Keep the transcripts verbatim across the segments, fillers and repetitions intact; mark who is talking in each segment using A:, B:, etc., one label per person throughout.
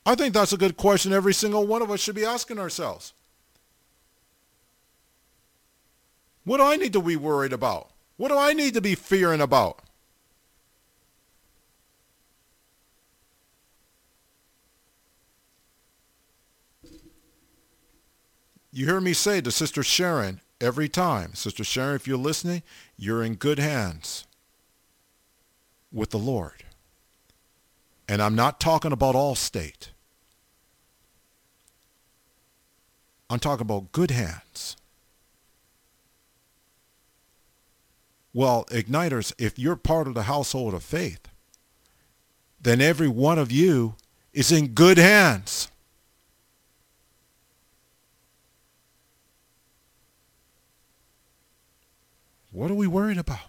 A: I think that's a good question every single one of us should be asking ourselves. What do I need to be worried about? What do I need to be fearing about? You hear me say to Sister Sharon every time, Sister Sharon, if you're listening, you're in good hands with the Lord. And I'm not talking about Allstate. I'm talking about good hands. Well, Igniters, if you're part of the household of faith, then every one of you is in good hands. What are we worried about?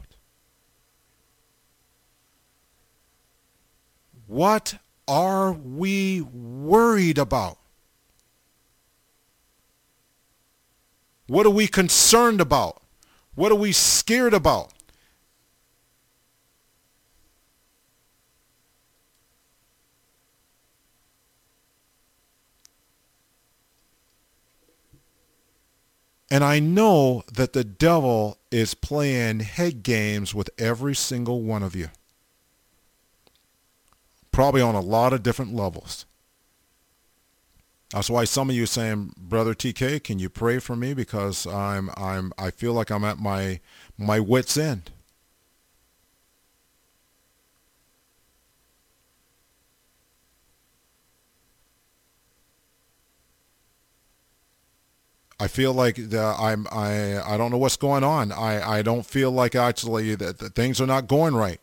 A: What are we worried about? What are we concerned about? What are we scared about? And I know that the devil is playing head games with every single one of you. Probably on a lot of different levels. That's why some of you are saying, Brother T K, can you pray for me? Because I'm I'm I feel like I'm at my my wit's end. I feel like the, I'm I I don't know what's going on. I, I don't feel like actually that, that things are not going right.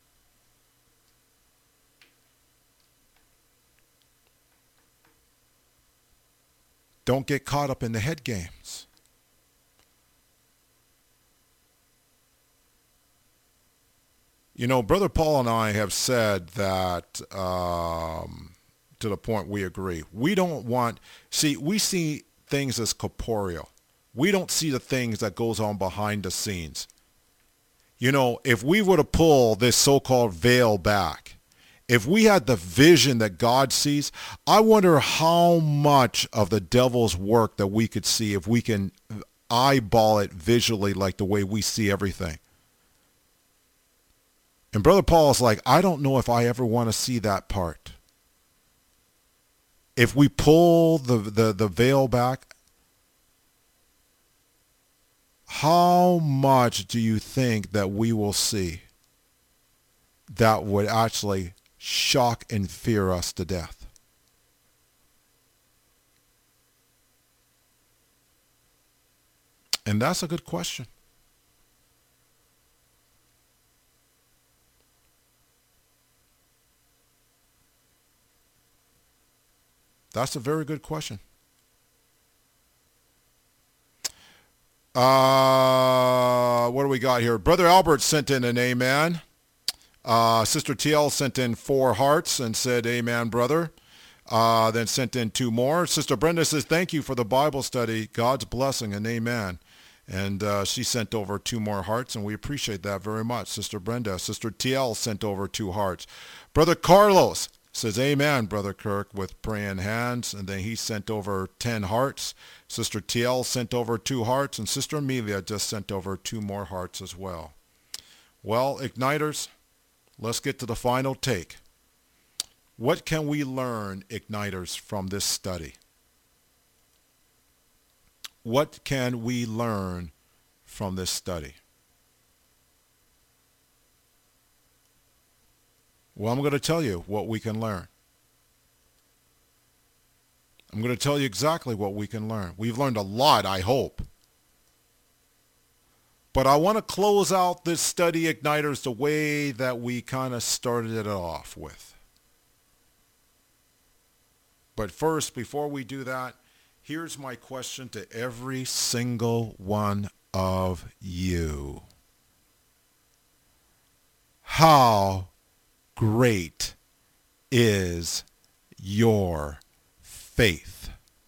A: Don't get caught up in the head games. You know, Brother Paul and I have said that um, to the point we agree. We don't want, see, we see things as corporeal. We don't see the things that goes on behind the scenes. You know, if we were to pull this so-called veil back, if we had the vision that God sees, I wonder how much of the devil's work that we could see if we can eyeball it visually like the way we see everything. And Brother Paul is like, I don't know if I ever want to see that part. If we pull the, the, the veil back, how much do you think that we will see that would actually shock and fear us to death? And that's a good question. That's a very good question. Uh, what do we got here? Brother Albert sent in an amen. Uh, Sister T L sent in four hearts and said, amen, brother. Uh, then sent in two more. Sister Brenda says, thank you for the Bible study. God's blessing and amen. And uh, she sent over two more hearts, and we appreciate that very much, Sister Brenda. Sister T L sent over two hearts. Brother Carlos says, amen, Brother Kirk, with praying hands. And then he sent over ten hearts. Sister T L sent over two hearts, and Sister Amelia just sent over two more hearts as well. Well, Igniters, let's get to the final take. What can we learn, Igniters, from this study? What can we learn from this study? Well, I'm going to tell you what we can learn. I'm going to tell you exactly what we can learn. We've learned a lot, I hope. But I want to close out this study, Igniters, the way that we kind of started it off with. But first, before we do that, here's my question to every single one of you. How great is your faith?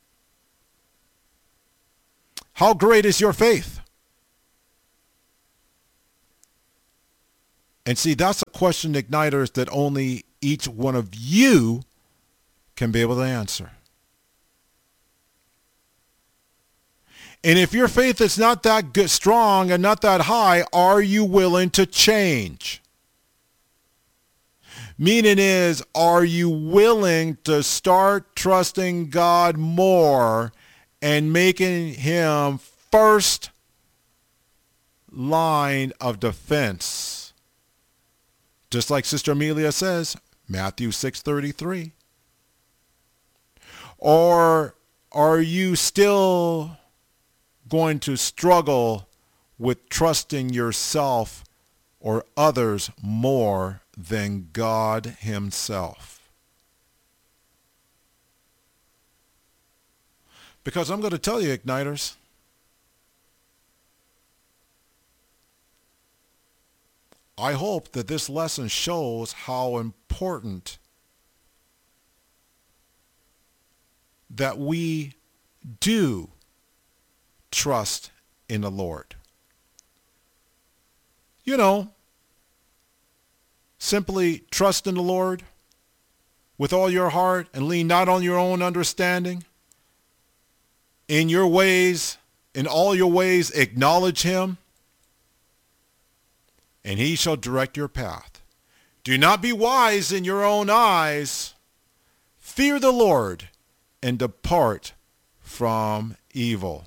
A: How great is your faith? And see, that's a question, Igniters, that only each one of you can be able to answer. And if your faith is not that good, strong and not that high, are you willing to change? Meaning is, are you willing to start trusting God more and making him first line of defense? Just like Sister Amelia says, Matthew six thirty-three. Or are you still going to struggle with trusting yourself or others more than God himself? Because I'm going to tell you, Igniters, I hope that this lesson shows how important that we do trust in the Lord. You know, simply trust in the Lord with all your heart and lean not on your own understanding. In your ways, in all your ways, acknowledge him, and he shall direct your path. Do not be wise in your own eyes. Fear the Lord and depart from evil.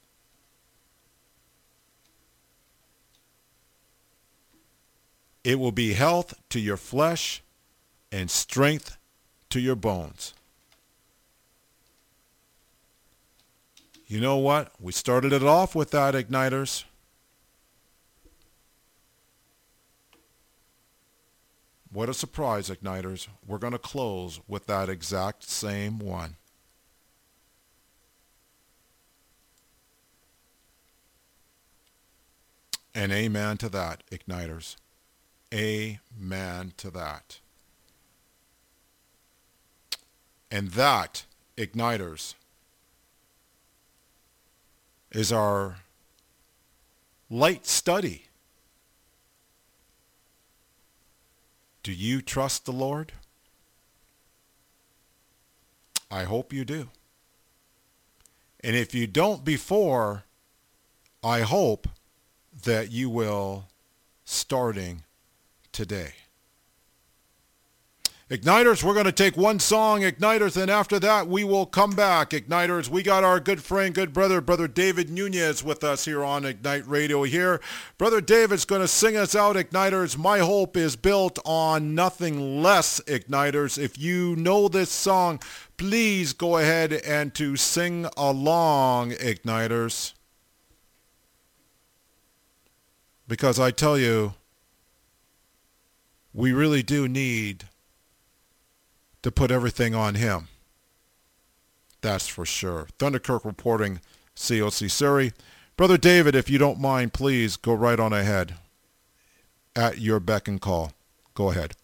A: It will be health to your flesh and strength to your bones. You know what? We started it off with that, Igniters. What a surprise, Igniters. We're going to close with that exact same one. And amen to that, Igniters. Amen to that. And that, Igniters, is our light study. Do you trust the Lord? I hope you do. And if you don't before, I hope that you will starting today. Igniters, we're going to take one song, Igniters, and after that we will come back. Igniters, we got our good friend, good brother, Brother David Nunez with us here on Ignite Radio here. Brother David's going to sing us out, Igniters. My hope is built on nothing less, Igniters. If you know this song, please go ahead and to sing along, Igniters. Because I tell you, we really do need to put everything on him. That's for sure. Thunderkirk reporting, C O C Surrey. Brother David, if you don't mind, please go right on ahead. At your beck and call. Go ahead.